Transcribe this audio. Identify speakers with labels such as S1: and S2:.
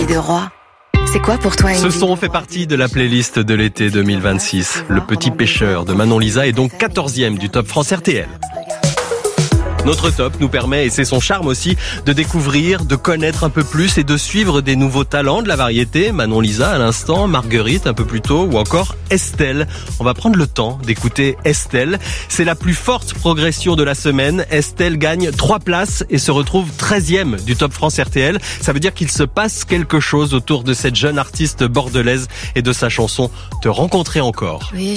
S1: vie de roi. C'est quoi pour toi une
S2: Ce
S1: vie
S2: son
S1: de
S2: fait
S1: roi?
S2: partie de la playlist de l'été 2026. Le Petit Pêcheur de Manon Lisa est donc 14e du Top France RTL. Notre top nous permet, et c'est son charme aussi, de découvrir, de connaître un peu plus et de suivre des nouveaux talents de la variété. Manon Lisa à l'instant, Marguerite un peu plus tôt ou encore Estelle. On va prendre le temps d'écouter Estelle. C'est la plus forte progression de la semaine. Estelle gagne 3 places et se retrouve 13e du Top France RTL. Ça veut dire qu'il se passe quelque chose autour de cette jeune artiste bordelaise et de sa chanson « Te rencontrer encore ».
S1: Oui,